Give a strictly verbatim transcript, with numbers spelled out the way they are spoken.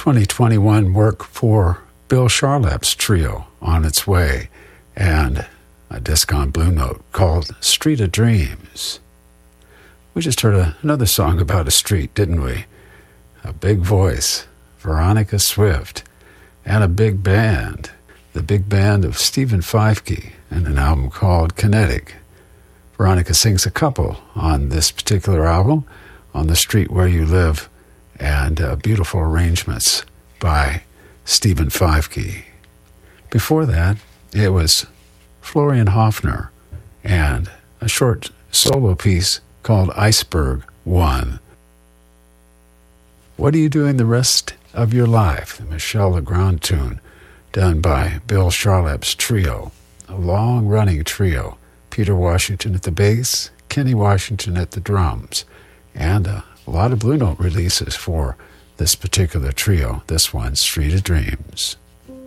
twenty twenty-one work for Bill Charlap's trio on its way, and a disc on Blue Note called Street of Dreams. We just heard a, another song about a street, didn't we? A big voice, Veronica Swift, and a big band, the big band of Stephen Feifke, and an album called Kinetic. Veronica sings a couple on this particular album, On the Street Where You Live, and uh, beautiful arrangements by Stephen Feifke. Before that, it was Florian Hoffner and a short solo piece called Iceberg One. What Are You Doing the Rest of Your Life? The Michel Legrand tune done by Bill Charlap's trio, a long-running trio. Peter Washington at the bass, Kenny Washington at the drums, and a lot of Blue Note releases for this particular trio. This one, Street of Dreams.